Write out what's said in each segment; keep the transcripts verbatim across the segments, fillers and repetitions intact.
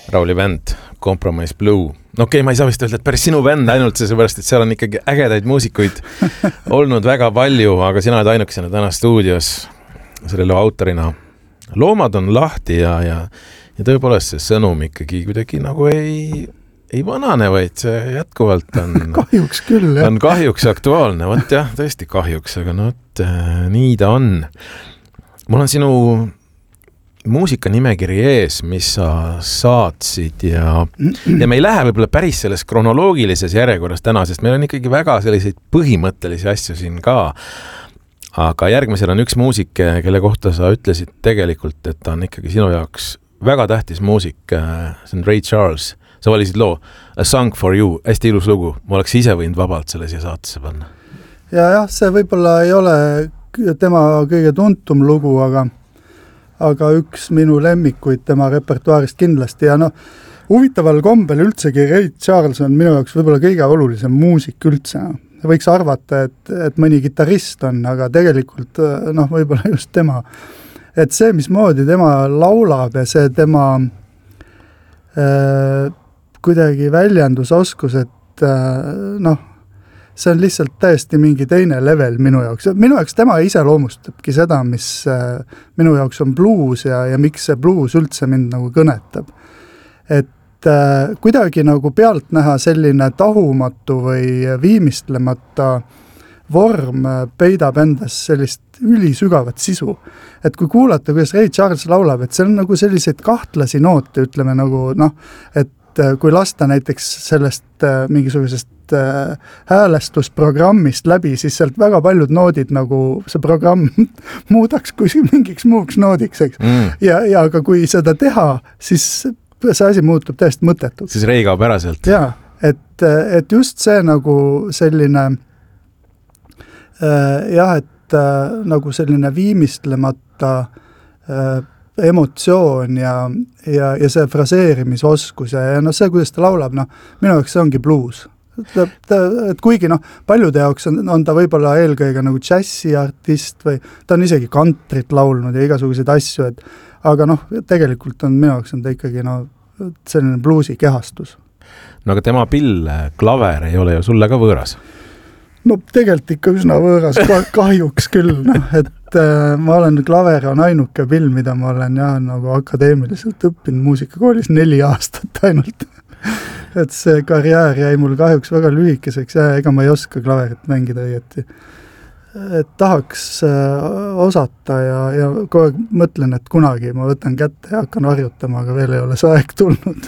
Rauli bänd, Compromise Blue. No okei, okay, ma ei saa vist öelda, et päris sinu bänd ainult seepärast, et seal on ikkagi ägedaid muusikuid olnud väga palju, aga sina oled ainukesena täna stuudios selle loo autorina. Loomad on lahti ja, ja, ja tõepoolest see sõnum ikkagi kuidagi nagu ei, ei vanane, vaid see jätkuvalt on, kahjuks küll, jah. on kahjuks aktuaalne. Võt jah, tõesti kahjuks, aga no et, nii ta on. Mul on sinu muusika nimekiri ees, mis sa saatsid ja, ja me ei lähe võib-olla päris selles kronoloogilises järjekorras täna, sest meil on ikkagi väga selliseid põhimõttelisi asju siin ka. Aga järgmisel on üks muusik, kelle kohta sa ütlesid tegelikult, et ta on ikkagi sinu jaoks väga tähtis muusik. See on Ray Charles. Sa valisid loo A Song for You, hästi ilus lugu. Ma oleks ise võinud vabalt selle siia saatesse panna. Ja jah, see võib-olla ei ole tema kõige tuntum lugu, aga aga üks minu lemmikuid tema repertuaarist kindlasti ja noh, huvitaval kombel üldsegi Ray Charles on minu jaoks võib-olla kõige olulisem muusik üldse. Võiks arvata, et, et mõni gitarrist on, aga tegelikult noh, võib-olla just tema. Et see, mismoodi tema laulab ja see tema äh, kuidagi väljendusoskus, et äh, noh, see on lihtsalt täiesti mingi teine level minu jaoks. Minu jaoks tema ise loomustabki seda, mis äh, minu jaoks on blues ja, ja miks see blues üldse mind nagu kõnetab. Et äh, kuidagi nagu pealt näha selline tahumatu või viimistlemata vorm peidab endas sellist ülisügavat sisu. Et kui kuulata, kuidas Ray Charles laulab, et see on nagu selliseid kahtlasi noote, ütleme nagu noh, et kui lasta näiteks sellest äh, mingisugusest häälestusprogrammist läbi, siis sealt väga paljud noodid nagu see programm muudaks kui mingiks muuks noodiks, eks. Mm. Ja, ja aga kui seda teha, siis see asi muutub täiesti mõttetud. Siis Ray kaob ära sealt. Jaa, et, et just see nagu selline äh, jah, et äh, nagu selline viimistlemata äh, emotsioon ja, ja, ja see fraseerimisoskus ja, ja no see, kuidas ta laulab, no minu jaoks see ongi blues. Ta, ta, et kuigi noh, paljude jaoks on, on ta võib-olla eelkõige nagu džässiartist või ta on isegi kantrit laulnud ja igasuguseid asju, et aga noh, tegelikult on minu jaoks on ta ikkagi no, selline bluusi kehastus. No aga tema pill, klaver ei ole ju sulle ka võõras? No tegelikult ikka üsna võõras, kahjuks küll, noh, et äh, ma olen, klaver on ainuke pill, mida ma olen jah, nagu akadeemiliselt õppinud muusikakoolis neli aastat ainult. Et see karjäär jäi mul kahjuks väga lühikeseks ja ega ma ei oska klaverit mängida õieti. Et tahaks äh, osata ja, ja kogu aeg mõtlen, et kunagi ma võtan kätte ja hakkan harjutama, aga veel ei ole see aeg tulnud.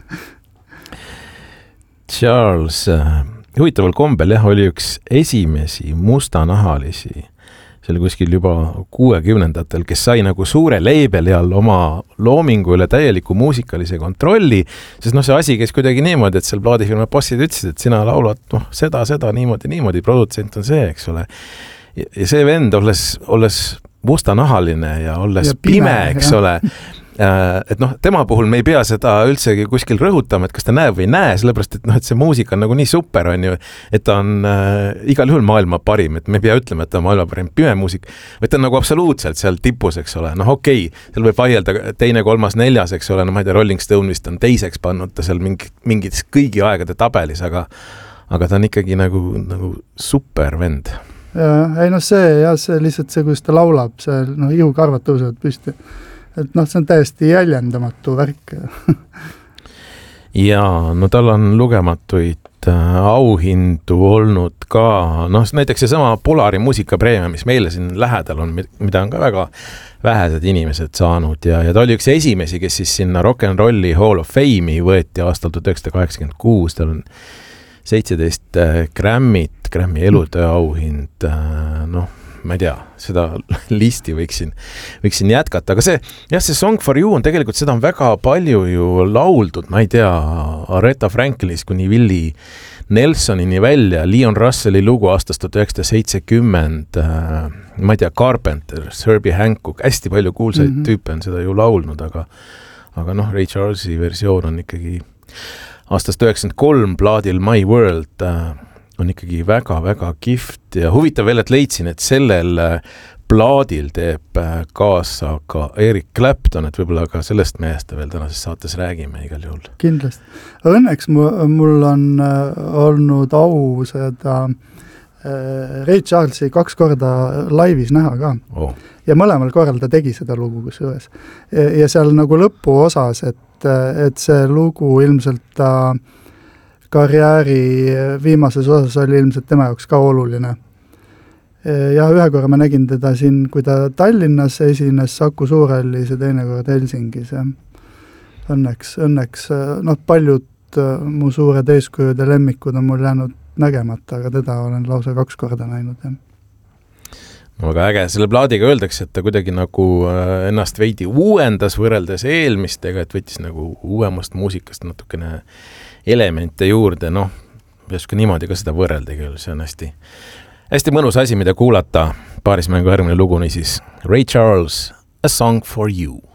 Charles, huvitaval kombel jah, oli üks esimesi mustanahalisi, see oli kuskil juba kuuekümnendatel, kes sai nagu suure leibeli all oma loomingu üle täieliku muusikalise kontrolli, sest noh, see asi käis kuidagi niimoodi, et seal plaadifirma bossid ütlesid, et sina laulad noh, seda, seda, niimoodi, niimoodi, produtsent on see, eks ole. Ja see vend, olles, olles mustanahaline ja olles ja pime, pime, eks jah. Ole, et noh, tema puhul me ei pea seda üldsegi kuskil rõhutama, et kas ta näeb või näe, sellepärast, et noh, et see muusika on nagu nii super, on ju, et ta on äh, igal juhul maailma parim, et me ei pea ütlema, et ta on maailma parim pime muusik, või ta on nagu absoluutselt seal tipus, eks ole, noh okei, okay, seal võib vaielda teine, kolmas, neljas, eks ole, no ma ei tea, Rolling Stone vist on teiseks pannud ta seal mingi, mingid kõigi aegade tabelis, aga, aga ta on ikkagi nagu, nagu super vend. Ja, ei noh, see, ja see lihtsalt see, kuidas ta laulab, see, noh, ihukarvad tõusevad püsti. Et noh, see on täiesti jäljendamatu värk. Ja, no tal on lugematuid äh, auhindu olnud ka, noh näiteks see sama Polari muusikapreemia, mis meile siin lähedal on, mida on ka väga vähesed inimesed saanud ja, ja ta oli üks esimesi, kes siis sinna Rock'n'Rolli Hall of Fame'i võeti aastal tuhat üheksasada kaheksakümmend kuus, tal on seitseteist äh, Grammit, Grammy elutöö auhind, äh, noh, ma ei tea, seda listi võiksin, võiksin jätkata, aga see, jah, see Song for You on tegelikult, seda on väga palju ju lauldud, ma ei tea, Aretha Franklinist kuni Willie Nelsonini välja, Leon Russelli lugu aastast tuhat üheksasada seitsekümmend, ma ei tea, Carpenter, Herbie Hancock, hästi palju kuulsaid mm-hmm. tüüpe on seda ju laulnud, aga, aga noh, Ray Charlesi versioon on ikkagi aastast üheksakümmend kolm plaadil My World, on ikkagi väga-väga kihvt ja huvitav veel, et leidsin, et sellel plaadil teeb kaasa ka Eric Clapton, et võib-olla ka sellest mehest veel tänases saates räägime igal juhul. Kindlasti. Õnneks mul on olnud au seda Ray Charlesi kaks korda laivis näha ka. Oh. Ja mõlemal korral ta tegi seda lugu kusjuures. Ja seal nagu lõpu osas, et, et see lugu ilmselt ta karjääri viimases osas oli ilmselt tema jaoks ka oluline. Ja ühe korra ma nägin teda siin, kui ta Tallinnas esines Saku Suurhallis ja teine kord Helsingis. Ja õnneks, õnneks noh, paljud mu suured eeskujud ja lemmikud on mul jäänud nägemata, aga teda olen lausa kaks korda näinud. Ja. No väga äge, selle plaadiga öeldakse, et ta kuidagi nagu ennast veidi uuendas võrreldes eelmistega, et võttis nagu uuemast muusikast natukene elemente juurde, noh, peaks ka niimoodi ka seda võrrelda küll, see on hästi hästi mõnus asi, mida kuulata. Paarismängu järgmine lugu, niisiis Ray Charles, A Song for You.